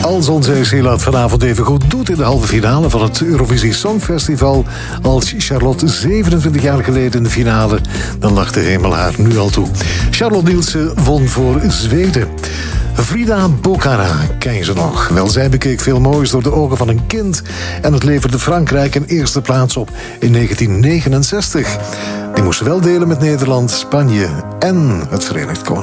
Als onze Sheila het vanavond even goed doet in de halve finale van het Eurovisie Songfestival, als Charlotte 27 jaar geleden in de finale, dan lag de hemel haar nu al toe. Charlotte Nielsen won voor Zweden. Frida Bocara, ken je ze nog? Wel, zij bekeek veel moois door de ogen van een kind en het leverde Frankrijk een eerste plaats op in 1969. Die moesten wel delen met Nederland, Spanje en het Verenigd Koninkrijk.